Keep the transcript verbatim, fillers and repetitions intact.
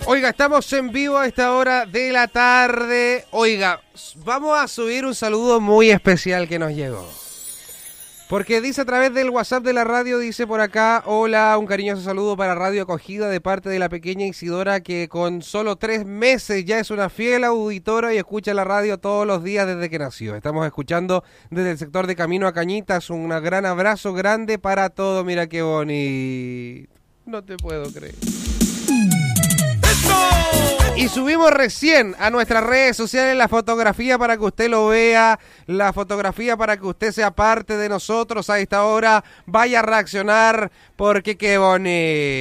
Oiga, estamos en vivo a esta hora de la tarde. Oiga, vamos a subir un saludo muy especial que nos llegó. Porque dice a través del WhatsApp de la radio, dice por acá: hola, un cariñoso saludo para Radio Acogida de parte de la pequeña Isidora, que con solo tres meses ya es una fiel auditora y escucha la radio todos los días desde que nació. Estamos escuchando desde el sector de Camino a Cañitas. Un gran abrazo grande para todo. Mira qué bonito. No te puedo creer. Y subimos recién a nuestras redes sociales la fotografía para que usted lo vea, la fotografía para que usted sea parte de nosotros a esta hora. Vaya a reaccionar porque qué bonito.